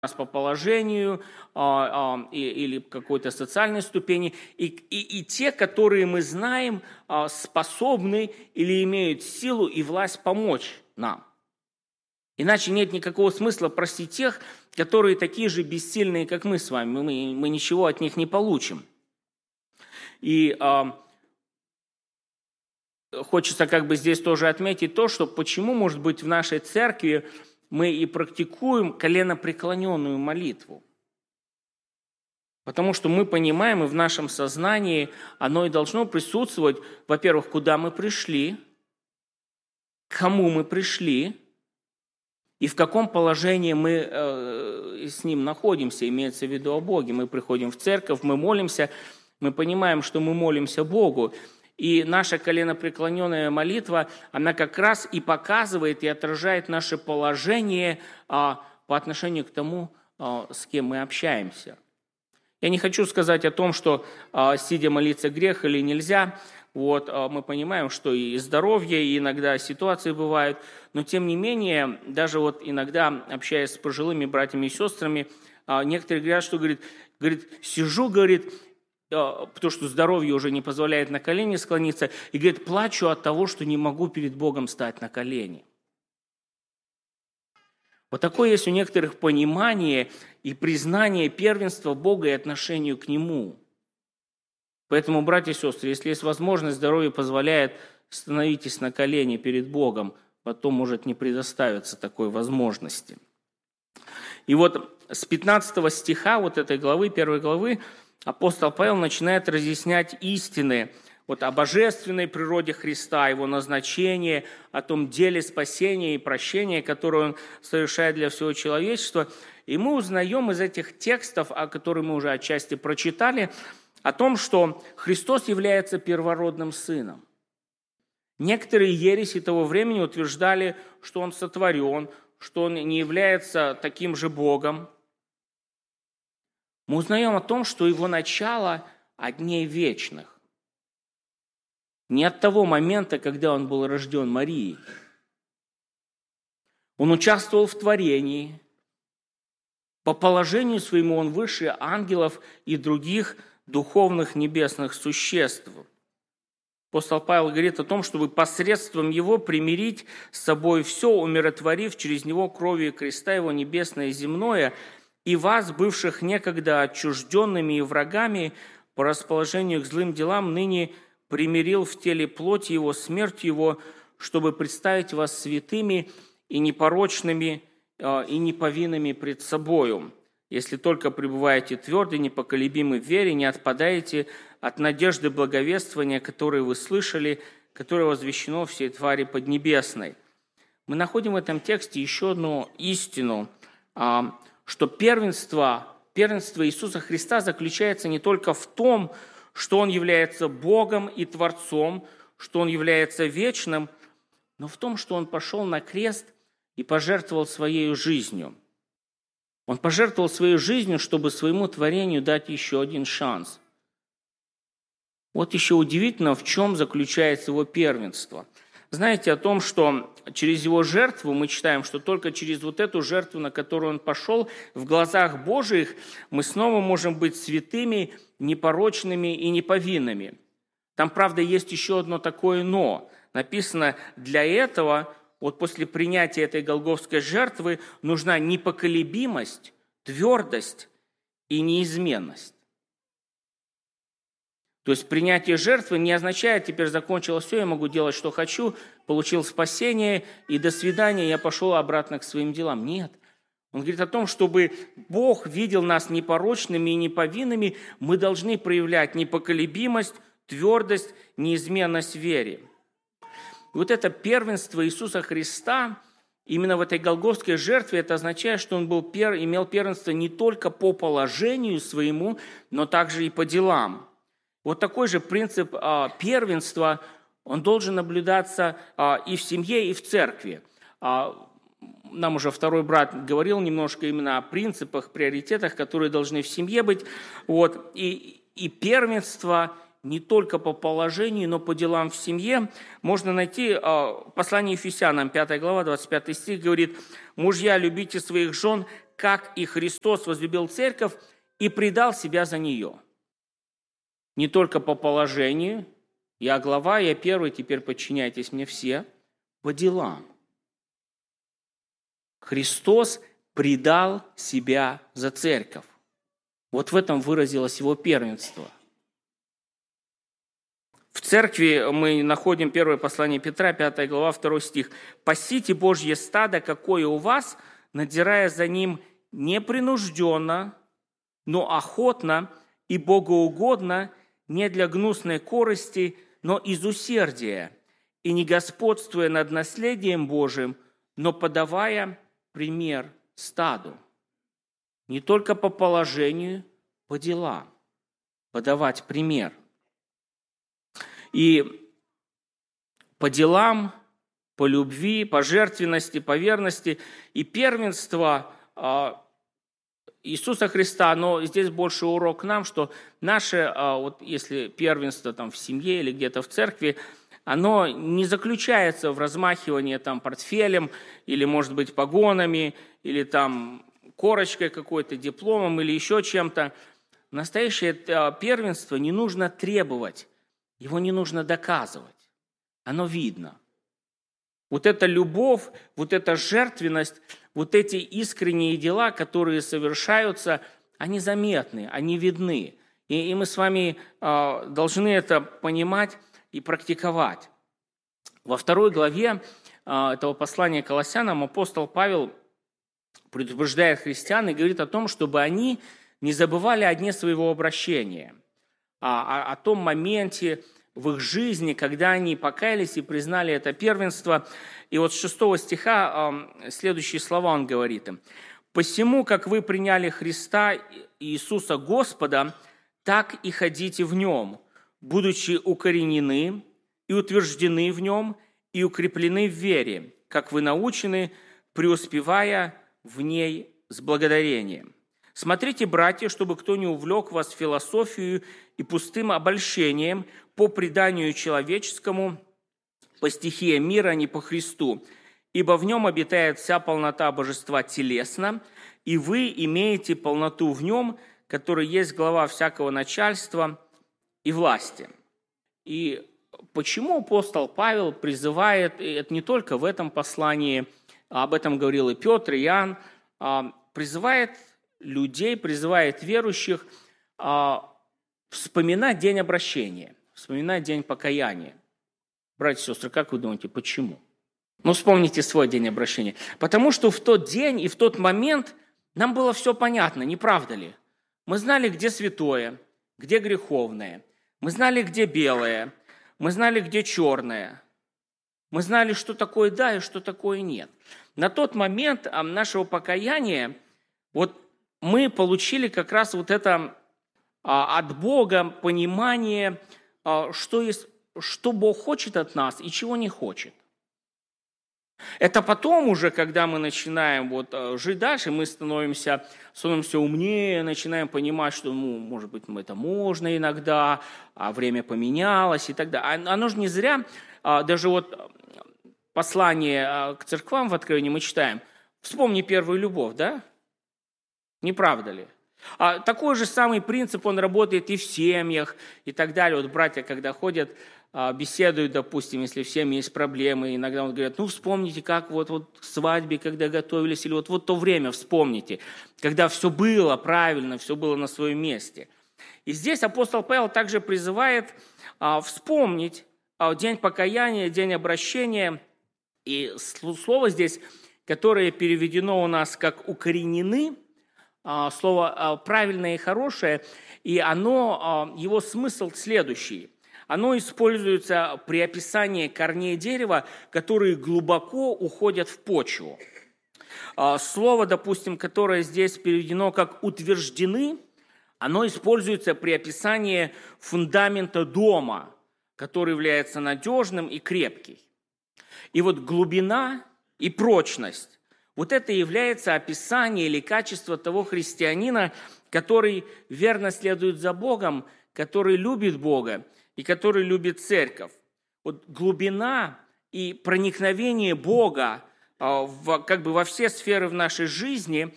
нас по положению или какой-то социальной ступени, и те, которые мы знаем, способны или имеют силу и власть помочь нам. Иначе нет никакого смысла простить тех, которые такие же бессильные, как мы с вами. Мы ничего от них не получим. И хочется здесь тоже отметить то, что почему, может быть, в нашей церкви мы и практикуем коленопреклоненную молитву. Потому что мы понимаем, и в нашем сознании оно и должно присутствовать, во-первых, куда мы пришли, к кому мы пришли, и в каком положении мы с Ним находимся, имеется в виду о Боге. Мы приходим в церковь, мы молимся, мы понимаем, что мы молимся Богу. И наша коленопреклоненная молитва, она как раз и показывает, и отражает наше положение по отношению к тому, с кем мы общаемся. Я не хочу сказать о том, что сидя молиться грех или нельзя. Мы понимаем, что и здоровье, и иногда ситуации бывают, но тем не менее, даже иногда, общаясь с пожилыми братьями и сестрами, некоторые говорят, что, сижу, потому что здоровье уже не позволяет на колени склониться, и, плачу от того, что не могу перед Богом стать на колени. Вот такое есть у некоторых понимание и признание первенства Бога и отношению к Нему. Поэтому, братья и сестры, если есть возможность, здоровье позволяет, становитесь на колени перед Богом, потом может не предоставиться такой возможности. И с 15 стиха этой главы, 1 главы, апостол Павел начинает разъяснять истины о божественной природе Христа, его назначении, о том деле спасения и прощения, которое Он совершает для всего человечества. И мы узнаем из этих текстов, которые мы уже отчасти прочитали, о том, что Христос является первородным Сыном. Некоторые ереси того времени утверждали, что Он сотворен, что Он не является таким же Богом. Мы узнаем о том, что Его начало от дней вечных. Не от того момента, когда Он был рожден Марией. Он участвовал в творении. По положению своему Он выше ангелов и других духовных небесных существ. Апостол Павел говорит о том, чтобы посредством Его примирить с собой все, умиротворив через Него кровью креста Его небесное и земное, и вас, бывших некогда отчужденными и врагами по расположению к злым делам, ныне примирил в теле плоти Его, смертью Его, чтобы представить вас святыми и непорочными и неповинными пред собою. Если только пребываете твердо, непоколебимы в вере, не отпадаете от надежды благовествования, которое вы слышали, которое возвещено всей твари поднебесной. Мы находим в этом тексте еще одну истину, что первенство Иисуса Христа заключается не только в том, что Он является Богом и Творцом, что Он является вечным, но в том, что Он пошел на крест и пожертвовал своей жизнью. Он пожертвовал своей жизнью, чтобы своему творению дать еще один шанс. Еще удивительно, в чем заключается Его первенство. Знаете о том, что через Его жертву, мы читаем, что только через эту жертву, на которую Он пошел, в глазах Божиих мы снова можем быть святыми, непорочными и неповинными. Там, правда, есть еще одно такое «но». Написано, для этого, после принятия этой голгофской жертвы, нужна непоколебимость, твердость и неизменность. То есть принятие жертвы не означает, теперь закончилось все, я могу делать, что хочу, получил спасение, и до свидания, я пошел обратно к своим делам. Нет. Он говорит о том, чтобы Бог видел нас непорочными и неповинными, мы должны проявлять непоколебимость, твердость, неизменность в вере. И это первенство Иисуса Христа, именно в этой голгофской жертве, это означает, что Он имел первенство не только по положению своему, но также и по делам. Такой же принцип первенства, он должен наблюдаться и в семье, и в церкви. Нам уже второй брат говорил немножко именно о принципах, приоритетах, которые должны в семье быть. И первенство не только по положению, но по делам в семье можно найти послание Ефесянам, 5 глава, 25 стих, говорит: «Мужья, любите своих жен, как и Христос возлюбил церковь и предал себя за нее. Не только по положению, я глава, я первый, теперь подчиняйтесь мне все, по делам. Христос предал себя за церковь. Вот в этом выразилось его первенство. В церкви мы находим первое послание Петра, 5 глава, 2 стих. «Пасите Божье стадо, какое у вас, надзирая за ним непринужденно, но охотно и богоугодно, не для гнусной корысти, но из усердия, и не господствуя над наследием Божиим, но подавая пример стаду». Не только по положению, по делам. Подавать пример. И по делам, по любви, по жертвенности, по верности и первенство Иисуса Христа, но здесь больше урок нам, что наше, вот если первенство там в семье или где-то в церкви, оно не заключается в размахивании там портфелем или, может быть, погонами, или там корочкой какой-то, дипломом или еще чем-то. Настоящее первенство не нужно требовать, его не нужно доказывать. Оно видно. Вот эта любовь, вот эта жертвенность, вот эти искренние дела, которые совершаются, они заметны, они видны. И мы с вами должны это понимать и практиковать. Во 2 главе этого послания к Колоссянам апостол Павел предупреждает христиан и говорит о том, чтобы они не забывали о дне своего обращения, о том моменте в их жизни, когда они покаялись и признали это первенство. И вот с 6 стиха следующие слова он говорит им. «Посему, как вы приняли Христа Иисуса Господа, так и ходите в Нем, будучи укоренены и утверждены в Нем и укреплены в вере, как вы научены, преуспевая в ней с благодарением. Смотрите, братья, чтобы кто не увлек вас философию и пустым обольщением по преданию человеческому, по стихии мира, а не по Христу. Ибо в нем обитает вся полнота божества телесно, и вы имеете полноту в нем, который есть глава всякого начальства и власти». И почему апостол Павел призывает, и это не только в этом послании, об этом говорил и Петр, и Иоанн, призывает людей, призывает верующих вспоминать день обращения, вспоминать день покаяния. Братья и сестры, как вы думаете, почему? Ну, вспомните свой день обращения. Потому что в тот день и в тот момент нам было все понятно, не правда ли? Мы знали, где святое, где греховное. Мы знали, где белое. Мы знали, где черное. Мы знали, что такое да и что такое нет. На тот момент нашего покаяния вот мы получили как раз вот это от Бога понимание, что Бог хочет от нас и чего не хочет. Это потом уже, когда мы начинаем жить дальше, мы становимся умнее, начинаем понимать, что, может быть, это можно иногда, а время поменялось и так далее. Оно же не зря, даже послание к церквам в Откровении мы читаем, вспомни первую любовь, да? Не правда ли? Такой же самый принцип, он работает и в семьях, и так далее. Братья, когда ходят, беседуют, допустим, если в семье есть проблемы, иногда говорят, вспомните, как к свадьбе, когда готовились, или вот то время вспомните, когда все было правильно, все было на своем месте. И здесь апостол Павел также призывает вспомнить день покаяния, день обращения. И слово здесь, которое переведено у нас как «укоренены», слово правильное и хорошее, и его смысл следующий. Оно используется при описании корней дерева, которые глубоко уходят в почву. Слово, допустим, которое здесь переведено как «утверждены», оно используется при описании фундамента дома, который является надежным и крепким. И глубина и прочность – это является описание или качество того христианина, который верно следует за Богом, который любит Бога и который любит церковь. Глубина и проникновение Бога во все сферы в нашей жизни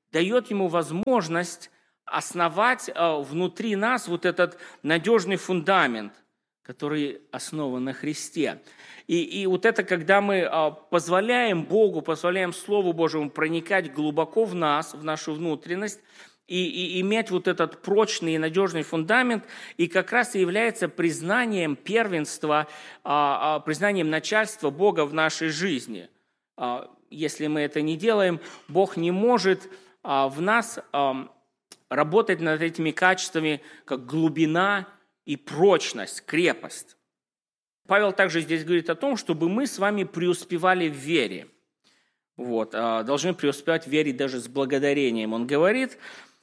дает ему возможность основать внутри нас вот этот надежный фундамент, который основан на Христе. И вот это, когда мы позволяем Богу, позволяем Слову Божьему проникать глубоко в нас, в нашу внутренность, и иметь вот этот прочный и надежный фундамент, и как раз и является признанием первенства, признанием начальства Бога в нашей жизни. Если мы это не делаем, Бог не может в нас работать над этими качествами, как глубина и прочность, крепость. Павел также здесь говорит о том, чтобы мы с вами преуспевали в вере. Должны преуспевать в вере даже с благодарением. Он говорит,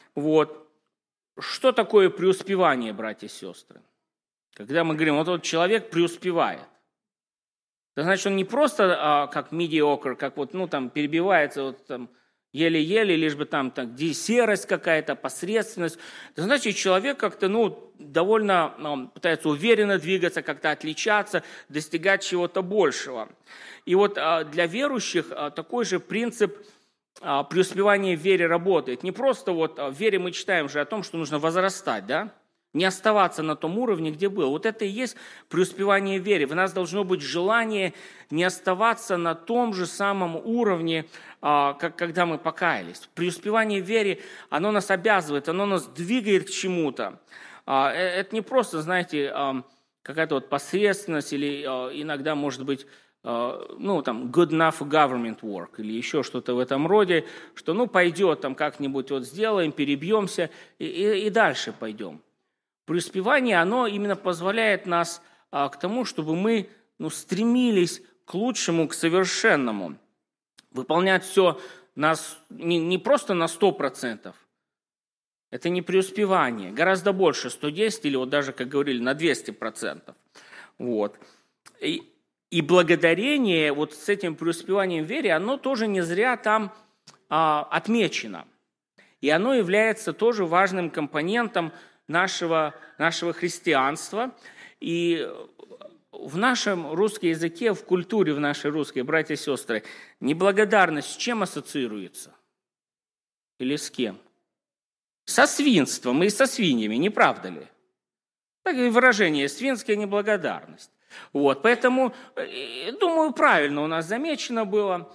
что такое преуспевание, братья и сестры? Когда мы говорим, вот человек преуспевает. Это значит, он не просто как mediocre, как перебивается еле-еле, лишь бы там серость какая-то, посредственность. Это значит, человек как-то довольно пытается уверенно двигаться, как-то отличаться, достигать чего-то большего. И для верующих такой же принцип преуспевания в вере работает. Не просто в вере мы читаем же о том, что нужно возрастать, да? Не оставаться на том уровне, где был. Это и есть преуспевание в вере. В нас должно быть желание не оставаться на том же самом уровне, как когда мы покаялись. Преуспевание в вере, оно нас обязывает, оно нас двигает к чему-то. Это не просто, знаете, какая-то посредственность или иногда, может быть, good enough for government work или еще что-то в этом роде, что пойдет как-нибудь сделаем, перебьемся и дальше пойдем. Преуспевание, оно именно позволяет нас к тому, чтобы мы стремились к лучшему, к совершенному. Выполнять все не просто на 100%. Это не преуспевание. Гораздо больше, 110 или даже, как говорили, на 200%. И благодарение с этим преуспеванием в вере, оно тоже не зря там отмечено. И оно является тоже важным компонентом нашего христианства. И в нашем русском языке, в культуре в нашей русской, братья и сестры, неблагодарность с чем ассоциируется? Или с кем? Со свинством и со свиньями, не правда ли? Так и выражение «свинская неблагодарность». Поэтому, думаю, правильно у нас замечено было.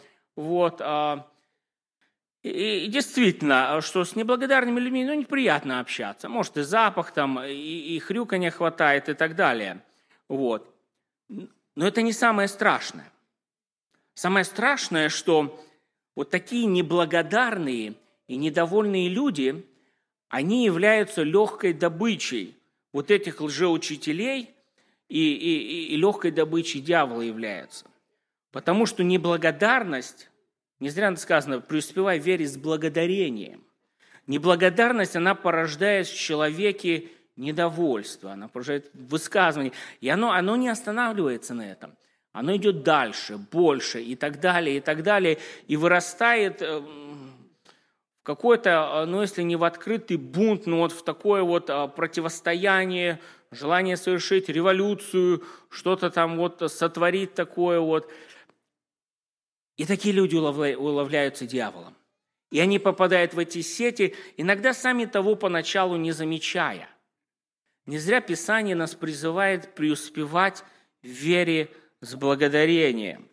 И действительно, что с неблагодарными людьми неприятно общаться. Может, и запах и хрюканья хватает, и так далее. Но это не самое страшное. Самое страшное, что такие неблагодарные и недовольные люди, они являются легкой добычей этих лжеучителей и легкой добычей дьявола являются. Потому что неблагодарность, не зря сказано, преуспевай в вере с благодарением. Неблагодарность, она порождает в человеке недовольство, она порождает высказывание. И оно не останавливается на этом. Оно идет дальше, больше и так далее, и вырастает в какой-то, если не в открытый бунт, но в такое противостояние, желание совершить революцию, что-то сотворить такое. И такие люди уловляются дьяволом. И они попадают в эти сети, иногда сами того поначалу не замечая. Не зря Писание нас призывает преуспевать в вере с благодарением.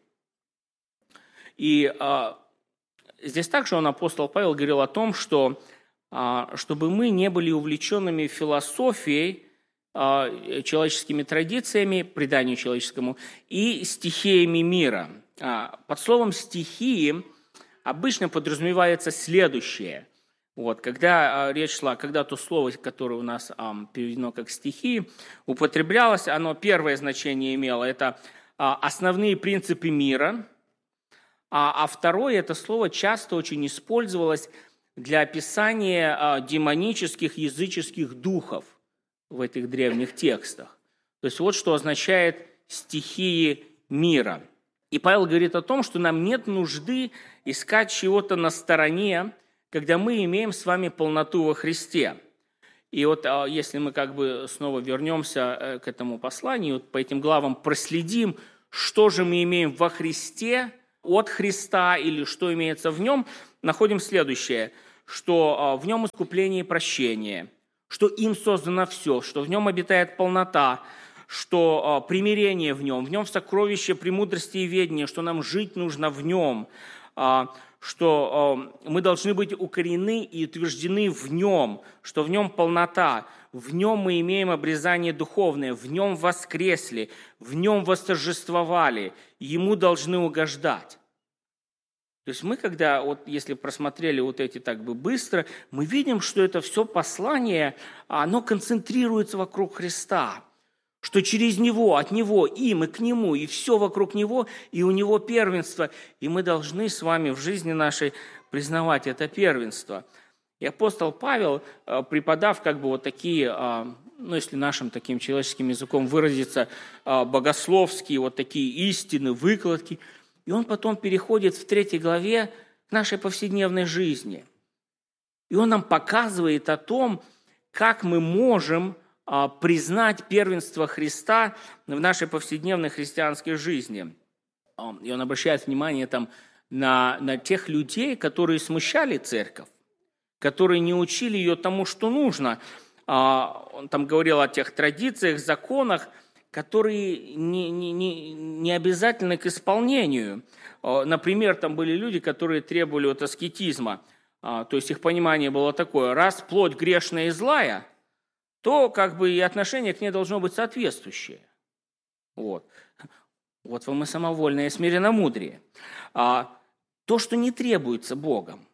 И здесь также апостол Павел говорил о том, что чтобы мы не были увлеченными философией, человеческими традициями, преданию человеческому и стихиями мира. Под словом «стихии» обычно подразумевается следующее. Когда речь шла, когда то слово, которое у нас переведено как «стихии», употреблялось, оно первое значение имело – это основные принципы мира, а второе – это слово часто очень использовалось для описания демонических, языческих духов в этих древних текстах. То есть что означает «стихии мира». И Павел говорит о том, что нам нет нужды искать чего-то на стороне, когда мы имеем с вами полноту во Христе. И если мы снова вернемся к этому посланию, по этим главам проследим, что же мы имеем во Христе, от Христа или что имеется в нем, находим следующее, что в нем искупление и прощение, что им создано все, что в нем обитает полнота, что примирение в нем сокровище премудрости и ведения, что нам жить нужно в нем, что мы должны быть укорены и утверждены в нем, что в нем полнота, в нем мы имеем обрезание духовное, в нем воскресли, в нем восторжествовали, ему должны угождать. То есть мы, когда, если просмотрели эти так бы быстро, мы видим, что это все послание, оно концентрируется вокруг Христа, что через Него, от Него, им и к Нему, и все вокруг Него, и у Него первенство. И мы должны с вами в жизни нашей признавать это первенство. И апостол Павел, преподав такие, если нашим таким человеческим языком выразиться, богословские такие истины, выкладки, и он потом переходит в 3 главе к нашей повседневной жизни. И он нам показывает о том, как мы можем признать первенство Христа в нашей повседневной христианской жизни. И он обращает внимание на тех людей, которые смущали церковь, которые не учили ее тому, что нужно. Он там говорил о тех традициях, законах, которые не обязательны к исполнению. Например, там были люди, которые требовали аскетизма. То есть их понимание было такое: раз плоть грешная и злая, то и отношение к ней должно быть соответствующее. Вот вам и самовольное смиренномудрие. То, что не требуется Богом.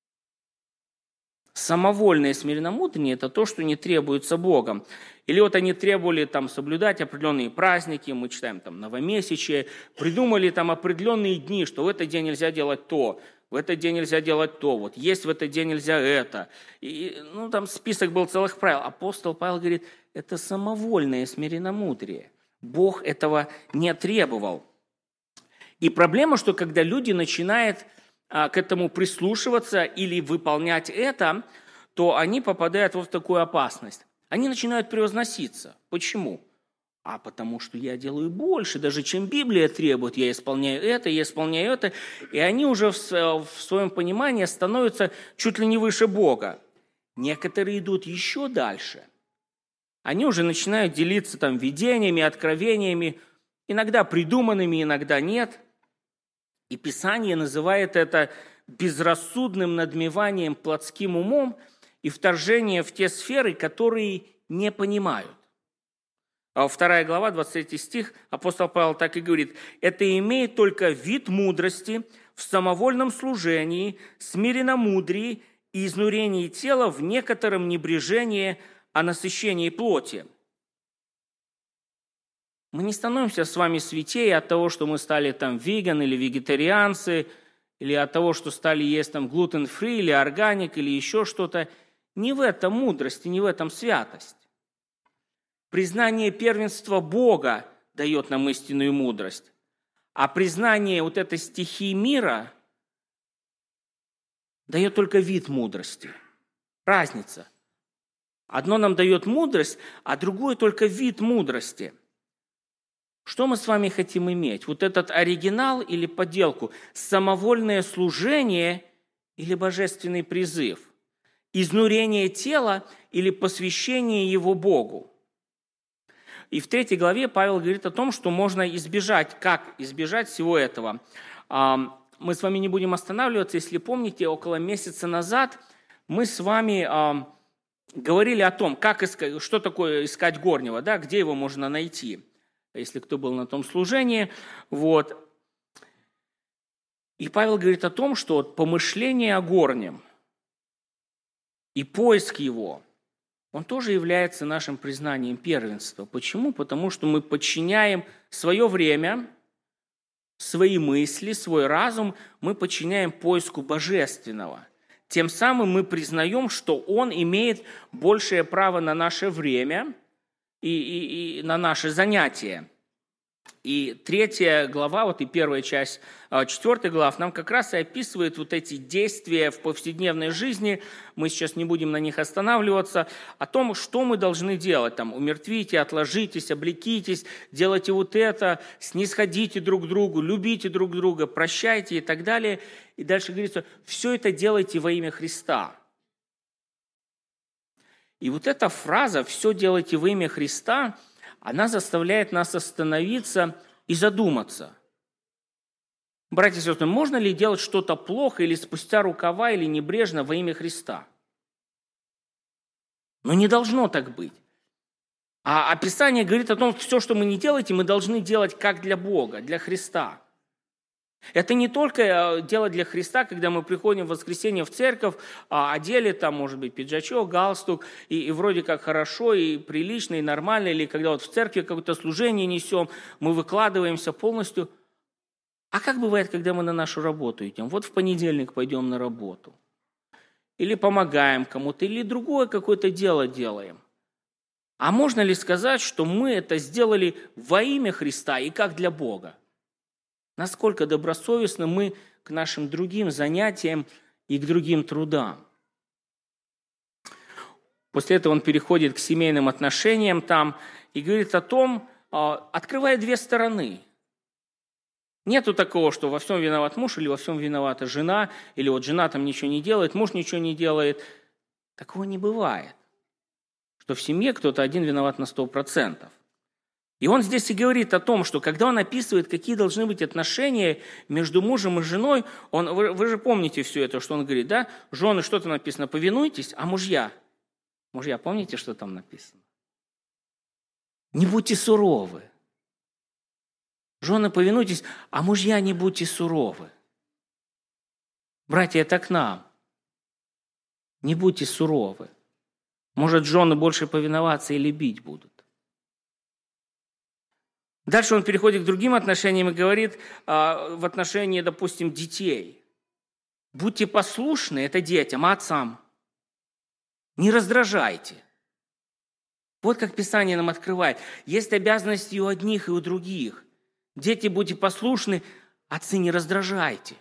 Самовольное смиренномудрие – это то, что не требуется Богом. Или они требовали соблюдать определенные праздники, мы читаем новомесячие, придумали определенные дни, что в этот день нельзя делать то, в этот день нельзя делать то, есть в этот день нельзя это. И, там список был целых правил. Апостол Павел говорит, это самовольное смиренномудрие. Бог этого не требовал. И проблема, что когда люди начинают к этому прислушиваться или выполнять это, то они попадают в такую опасность. Они начинают превозноситься. Почему? Потому что я делаю больше, даже чем Библия требует. Я исполняю это. И они уже в своем понимании становятся чуть ли не выше Бога. Некоторые идут еще дальше. Они уже начинают делиться видениями, откровениями, иногда придуманными, иногда нет. И Писание называет это безрассудным надмеванием плотским умом и вторжение в те сферы, которые не понимают. 2 глава, 23 стих, апостол Павел так и говорит: «Это имеет только вид мудрости в самовольном служении, смиренномудрии и изнурении тела в некотором небрежении о насыщении плоти». Мы не становимся с вами святее от того, что мы стали веган или вегетарианцы, или от того, что стали есть глутен-фри или органик, или еще что-то. Не в этом мудрость и не в этом святость. Признание первенства Бога дает нам истинную мудрость, а признание этой стихии мира дает только вид мудрости. Разница. Одно нам дает мудрость, а другое только вид мудрости. Что мы с вами хотим иметь? Этот оригинал или подделку? Самовольное служение или божественный призыв? Изнурение тела или посвящение его Богу? И в 3 главе Павел говорит о том, что можно избежать. Как избежать всего этого? Мы с вами не будем останавливаться. Если помните, около месяца назад мы с вами говорили о том, как искать, что такое искать горнего, где его можно найти. Если кто был на том служении. И Павел говорит о том, что помышление о горнем и поиск его, он тоже является нашим признанием первенства. Почему? Потому что мы подчиняем свое время, свои мысли, свой разум, мы подчиняем поиску божественного. Тем самым мы признаем, что он имеет большее право на наше время и на наши занятия. И 3 глава, и первая часть 4 глав нам как раз и описывает эти действия в повседневной жизни. Мы сейчас не будем на них останавливаться. О том, что мы должны делать. Умертвите, отложитесь, облекитесь, делайте это, снисходите друг к другу, любите друг друга, прощайте и так далее. И дальше говорится, все это делайте во имя Христа. И вот эта фраза «все делайте во имя Христа», она заставляет нас остановиться и задуматься. Братья и сестры, можно ли делать что-то плохо или спустя рукава, или небрежно во имя Христа? Но не должно так быть. А Писание говорит о том, что все, что мы не делаем, мы должны делать как для Бога, для Христа. Это не только дело для Христа, когда мы приходим в воскресенье в церковь, одели там, может быть, пиджачок, галстук, и вроде как хорошо, и прилично, и нормально, или когда вот в церкви какое-то служение несем, мы выкладываемся полностью. А как бывает, когда мы на нашу работу идем? Вот в понедельник пойдем на работу. Или помогаем кому-то, или другое какое-то дело делаем. А можно ли сказать, что мы это сделали во имя Христа и как для Бога? Насколько добросовестно мы к нашим другим занятиям и к другим трудам. После этого он переходит к семейным отношениям там и говорит о том, открывая две стороны. Нету такого, что во всем виноват муж или во всем виновата жена, или вот жена там ничего не делает, муж ничего не делает. Такого не бывает, что в семье кто-то один виноват на 100%. И он здесь и говорит о том, что когда он описывает, какие должны быть отношения между мужем и женой, вы же помните все это, что он говорит, да? Жены, что там написано? Повинуйтесь, а мужья? Мужья, помните, что там написано? Не будьте суровы. Жены, повинуйтесь, а мужья, не будьте суровы. Братья, это к нам. Не будьте суровы. Может, жены больше повиноваться или бить будут. Дальше он переходит к другим отношениям и говорит в отношении, допустим, детей. Будьте послушны, это детям, отцам. Не раздражайте. Вот как Писание нам открывает. Есть обязанности и у одних, и у других. Дети, будьте послушны, отцы, не раздражайте.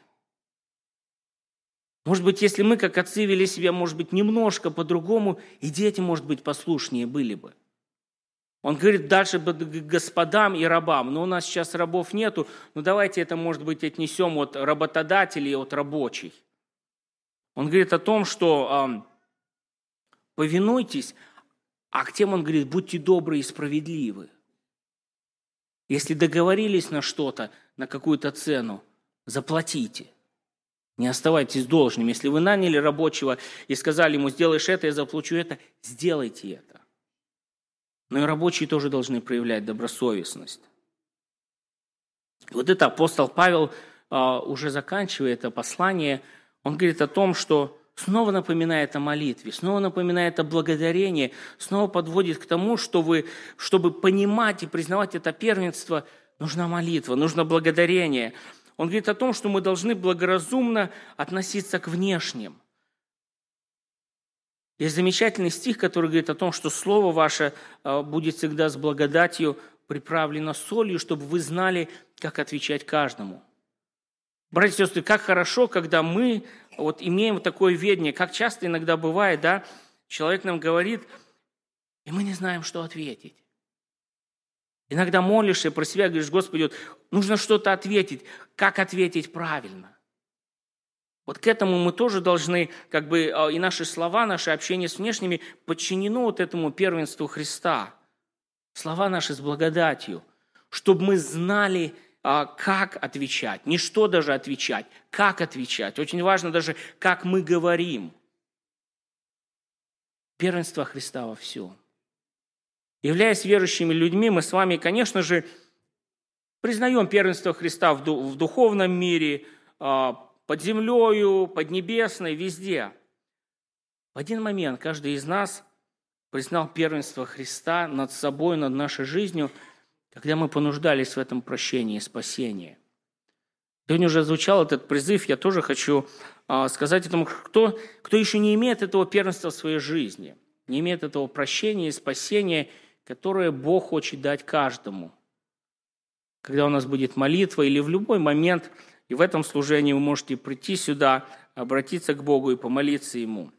Может быть, если мы, как отцы, вели себя, может быть, немножко по-другому, и дети, может быть, послушнее были бы. Он говорит дальше к господам и рабам. Но у нас сейчас рабов нету, но давайте это, может быть, отнесем от работодателей, от рабочих. Он говорит о том, что повинуйтесь, а к тем он говорит, будьте добры и справедливы. Если договорились на что-то, на какую-то цену, заплатите. Не оставайтесь должными. Если вы наняли рабочего и сказали ему, сделаешь это, я заплачу это, сделайте это. Но и рабочие тоже должны проявлять добросовестность. Вот это апостол Павел, уже заканчивая это послание, он говорит о том, что снова напоминает о молитве, снова напоминает о благодарении, снова подводит к тому, чтобы понимать и признавать это первенство, нужна молитва, нужно благодарение. Он говорит о том, что мы должны благоразумно относиться к внешним. Есть замечательный стих, который говорит о том, что Слово ваше будет всегда с благодатью приправлено солью, чтобы вы знали, как отвечать каждому. Братья и сестры, как хорошо, когда мы имеем такое ведение, как часто иногда бывает, да, человек нам говорит, и мы не знаем, что ответить. Иногда молишься про себя, говоришь, Господи, нужно что-то ответить. Как ответить правильно? Вот к этому мы тоже должны, и наши слова, наше общение с внешними подчинено этому первенству Христа. Слова наши с благодатью, чтобы мы знали, как отвечать. Не что даже отвечать, как отвечать. Очень важно даже, как мы говорим. Первенство Христа во всем. Являясь верующими людьми, мы с вами, конечно же, признаем первенство Христа в духовном мире, под землею, поднебесной, везде. В один момент каждый из нас признал первенство Христа над собой, над нашей жизнью, когда мы понуждались в этом прощении и спасении. Сегодня уже звучал этот призыв, я тоже хочу сказать этому, кто еще не имеет этого первенства в своей жизни, не имеет этого прощения и спасения, которое Бог хочет дать каждому. Когда у нас будет молитва или в любой момент, и в этом служении вы можете прийти сюда, обратиться к Богу и помолиться Ему.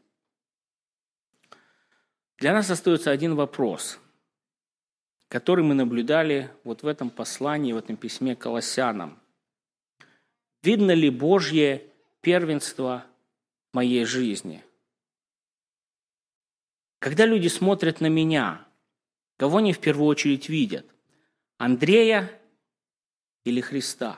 Для нас остается один вопрос, который мы наблюдали в этом послании, в этом письме к Колоссянам. Видно ли Божье первенство в моей жизни? Когда люди смотрят на меня, кого они в первую очередь видят? Андрея или Христа?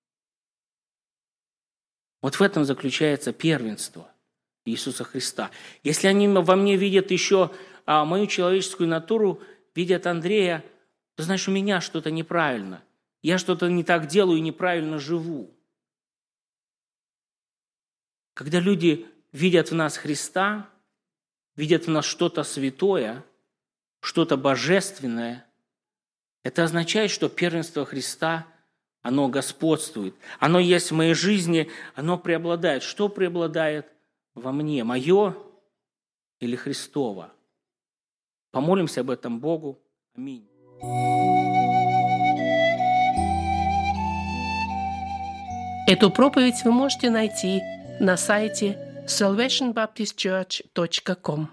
Вот в этом заключается первенство Иисуса Христа. Если они во мне видят еще мою человеческую натуру, видят Андрея, то значит, у меня что-то неправильно. Я что-то не так делаю и неправильно живу. Когда люди видят в нас Христа, видят в нас что-то святое, что-то божественное, это означает, что первенство Христа, оно господствует. Оно есть в моей жизни, оно преобладает. Что преобладает во мне? Мое или Христово? Помолимся об этом Богу. Аминь. Эту проповедь вы можете найти на сайте salvationbaptistchurch.com.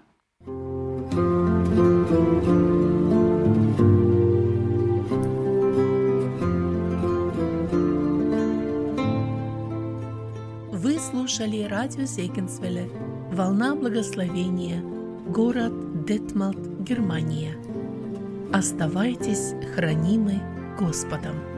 Вы слушали радио Зегенсвелле «Волна благословения», город Детмалт, Германия. Оставайтесь хранимы Господом.